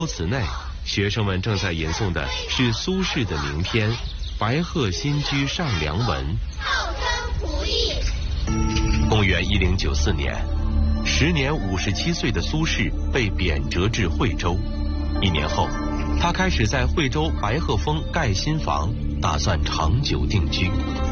词内，学生们正在吟诵的是苏轼的名篇《白鹤新居上梁文》。 号称仆役。 公元1094年，时年57岁的苏轼被贬谪至惠州。1年后，他开始在惠州白鹤峰盖新房，打算长久定居。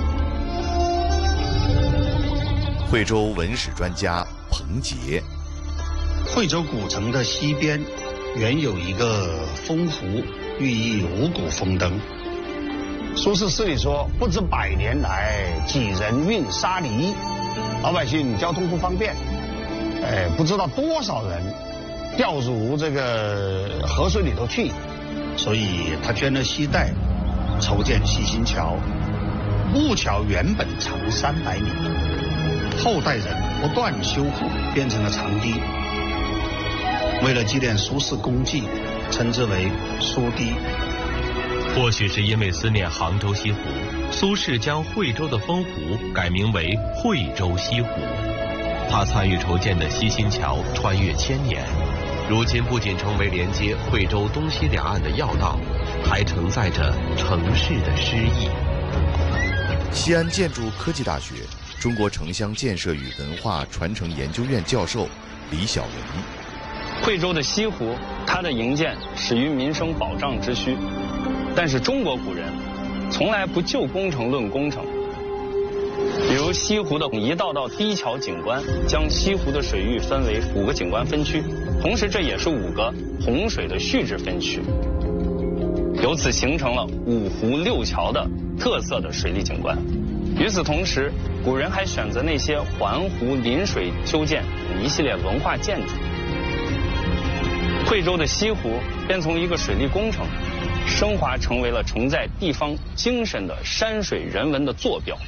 惠州文史专家彭杰。 惠州古城的西边原有一个风湖，寓意五谷丰登。 苏轼诗里说，不知100年来，几人运沙犁，老百姓交通不方便，不知道多少人掉入这个河水里头去， 所以他捐了西带，筹建西新桥。木桥原本长300米，后代人不断修复，变成了长堤。为了纪念苏轼功绩，称之为苏堤。 或许是因为思念杭州西湖，苏轼将惠州的风湖改名为惠州西湖。他参与筹建的西新桥穿越1000年，如今不仅成为连接惠州东西两岸的要道，还承载着城市的诗意。 西安建筑科技大学中国城乡建设与文化传承研究院教授李晓文。 惠州的西湖，它的营建始于民生保障之需，但是中国古人从来不就工程论工程。比如西湖的一道道低桥景观，将西湖的水域分为5个景观分区，同时这也是5个洪水的蓄滞分区，由此形成了5湖6桥的特色的水利景观。与此同时，古人还选择那些环湖临水修建一系列文化建筑。惠州的西湖便从一个水利工程升华成为了承载地方精神的山水人文的坐標。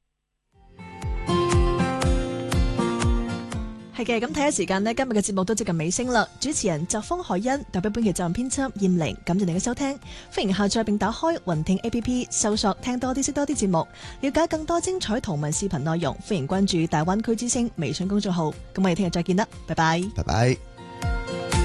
係嘅，咁睇下時間呢，今日嘅節目都接近尾聲啦。主持人就方海欣，代表本期責任編輯燕玲，感謝你嘅收聽。歡迎下載並打開雲聽 APP， 搜索聽多啲識多啲節目，了解更多精彩圖文視頻內容。歡迎關注大灣區之聲微信公眾號。咁我哋聽日再見啦，拜拜。 拜拜。